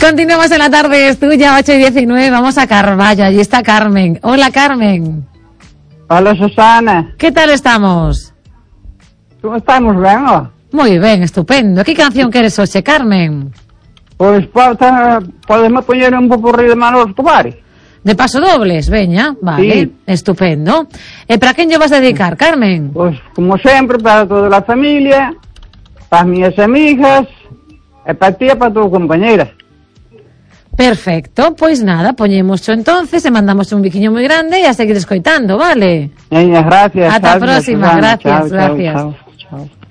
Continuamos en la tarde, es tuya, 8:19, vamos a Carballo, allí está Carmen. Hola, Carmen. Hola, Susana. ¿Qué tal estamos? ¿Cómo estamos, ben? Oh? Moi ben, estupendo. Que canción queres hoxe, Carmen? Pois podesme poñer un popurrí de Manolo Escobar. De paso dobles, veña, vale, Sí. estupendo. E para quen lle vas a dedicar, Carmen? Pois, como sempre, para toda a familia, para as miñas amigas, e para ti e para a tua compañeira. Perfecto, pois nada, poñémoscho entonces e mandamos un biquiño moi grande e a seguir escoitando, vale? Veña, gracias. Ata a Salve, próxima, Susana. gracias, Chao, gracias. Chao, chao.